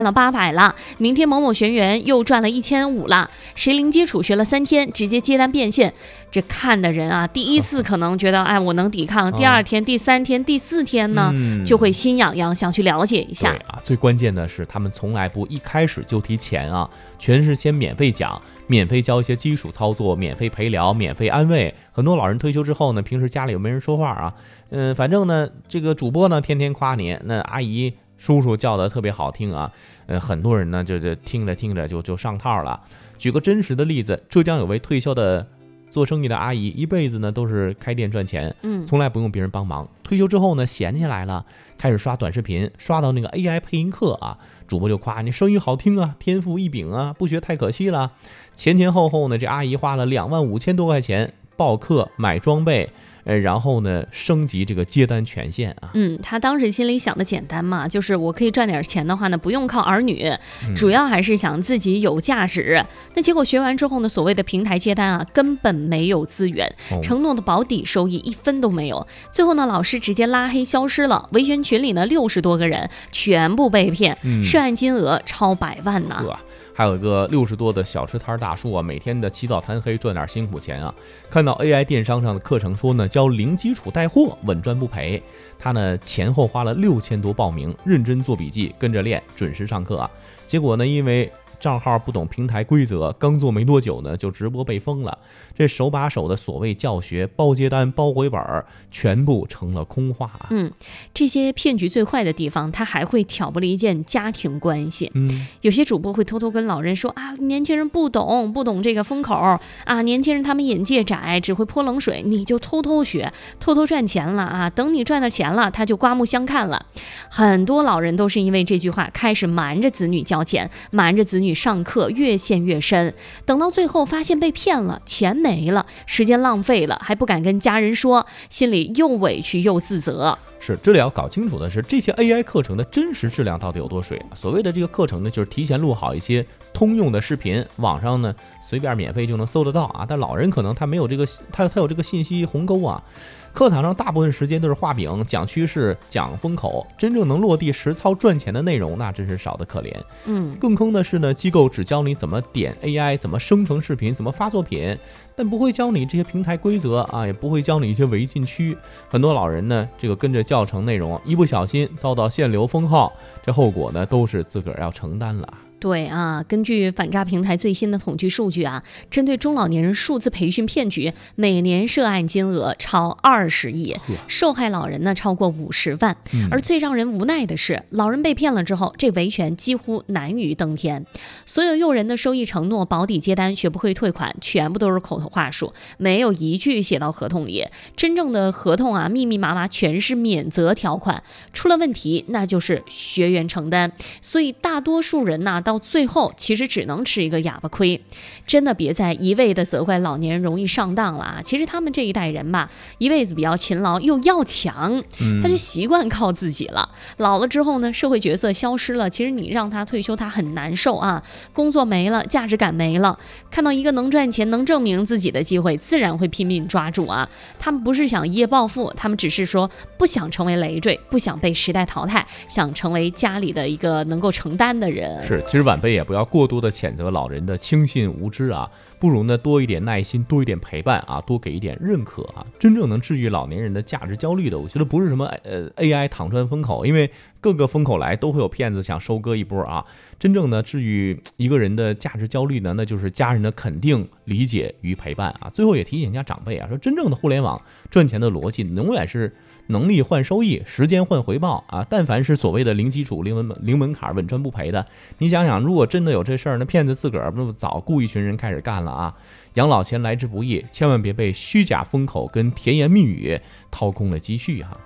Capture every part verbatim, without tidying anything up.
了八百了，明天某某学员又赚了一千五了，谁零基础学了三天，直接接单变现。这看的人啊，第一次可能觉得哎我能抵抗，第二天、第三天、第四天呢， 嗯、 就会心痒痒，想去了解一下。 对啊，最关键的是他们从来不一开始就提钱啊，全是先免费讲，免费教一些基础操作，免费陪聊，免费安慰。很多老人退休之后呢，平时家里又没人说话啊，嗯，反正呢，这个主播呢天天夸你，那阿姨。叔叔叫的特别好听啊，呃，很多人呢就就听着听着就就上套了。举个真实的例子，浙江有位退休的做生意的阿姨，一辈子呢都是开店赚钱，嗯，从来不用别人帮忙。退休之后呢，闲下来了，开始刷短视频，刷到那个 A I 配音课啊，主播就夸你声音好听啊，天赋异禀啊，不学太可惜了。前前后后呢，这阿姨花了两万五千多块钱报课买装备。呃，然后呢，升级这个接单权限啊。 嗯，他当时心里想的简单嘛，就是我可以赚点钱的话呢，不用靠儿女，嗯、主要还是想自己有价值。那结果学完之后呢，所谓的平台接单啊，根本没有资源，哦、承诺的保底收益一分都没有。最后呢，老师直接拉黑消失了，维权群里呢六十多个人全部被骗，嗯、涉案金额超百万呢。 还有一个六十多的小吃摊大叔啊，每天的起早贪黑赚点辛苦钱啊。看到 A I 电商上的课程说呢，教零基础带货，稳赚不赔。他呢前后花了六千多报名，认真做笔记，跟着练，准时上课啊。结果呢，因为账号不懂平台规则，刚做没多久呢，就直播被封了。这手把手的所谓教学、包接单、包回本，全部成了空话啊。 嗯，这些骗局最坏的地方，他还会挑拨离间家庭关系。 嗯， 有些主播会偷偷跟老人说啊，年轻人不懂，不懂这个风口啊，年轻人他们眼界窄，只会泼冷水，你就偷偷学，偷偷赚钱了啊。等你赚到钱了，他就刮目相看了。很多老人都是因为这句话开始瞒着子女交钱，瞒着子女上课，越陷越深，等到最后发现被骗了，钱没了，时间浪费了，还不敢跟家人说，心里又委屈又自责。 是，这里要搞清楚的是，这些 A I 课程的真实质量到底有多水？所谓的这个课程呢，就是提前录好一些通用的视频，网上呢随便免费就能搜得到啊。但老人可能他没有这个，他他有这个信息鸿沟啊。课堂上大部分时间都是画饼、讲趋势、讲风口，真正能落地实操赚钱的内容，那真是少得可怜。 嗯， 更坑的是呢，机构只教你怎么点 A I， 怎么生成视频，怎么发作品，但不会教你这些平台规则啊，也不会教你一些违禁区。很多老人呢，这个跟着教程内容，一不小心遭到限流封号，这后果呢，都是自个儿要承担了。 对啊，根据反诈平台最新的统计数据啊，针对中老年人数字培训骗局，每年涉案金额超二十亿，受害老人呢超过五十万。嗯、而最让人无奈的是，老人被骗了之后，这维权几乎难于登天。所有诱人的收益承诺、保底接单、学不会退款，全部都是口头话术，没有一句写到合同里。真正的合同啊，密密麻麻全是免责条款，出了问题那就是学员承担。所以大多数人呢、啊，到最后其实只能吃一个哑巴亏。真的别再一味的责怪老年人容易上当了啊！其实他们这一代人吧，一辈子比较勤劳又要强，他就习惯靠自己了。老了之后呢，社会角色消失了，其实你让他退休，他很难受啊。工作没了，价值感没了，看到一个能赚钱、能证明自己的机会，自然会拼命抓住啊。他们不是想一夜暴富，他们只是说不想成为累赘，不想被时代淘汰，想成为家里的一个能够承担的人。 是，其实晚辈也不要过多的谴责老人的轻信无知啊，不如呢多一点耐心，多一点陪伴啊，多给一点认可啊。真正能治愈老年人的价值焦虑的，我觉得不是什么呃 A I 躺赚风口，因为各个风口来都会有骗子想收割一波啊。真正的治愈一个人的价值焦虑呢，那就是家人的肯定、理解与陪伴啊。最后也提醒一下长辈啊，说真正的互联网赚钱的逻辑永远是能力换收益，时间换回报啊！但凡是所谓的零基础、零门零门槛、稳赚不赔的，你想想，如果真的有这事儿，那骗子自个儿不早雇一群人开始干了啊！养老钱来之不易，千万别被虚假风口跟甜言蜜语掏空了积蓄哈！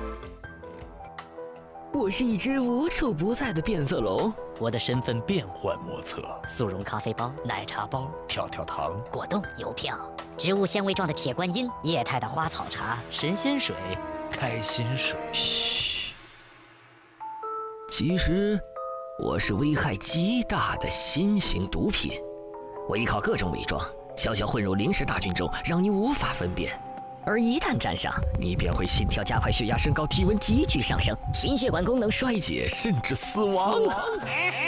我是一只无处不在的变色龙， 我的身份变幻莫测，速溶咖啡包、奶茶包、跳跳糖、果冻、邮票、植物纤维状的铁观音、液态的花草茶、神仙水、开心水。 嘘，其实我是危害极大的新型毒品，我依靠各种伪装，悄悄混入临时大军中，让你无法分辨。 而一旦沾上，你便会心跳加快、血压升高、体温急剧上升、心血管功能衰竭，甚至死亡。